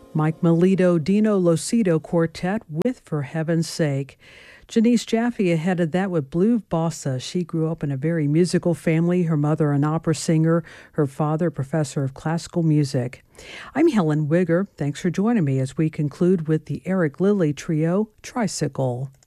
Mike Melito, Dino Locido Quartet with For Heaven's Sake. Janice Jaffe ahead of that with Blue Bossa. She grew up in a very musical family, her mother an opera singer, her father a professor of classical music. I'm Helen Wigger. Thanks for joining me as we conclude with the Eric Lilly Trio, Tricycle.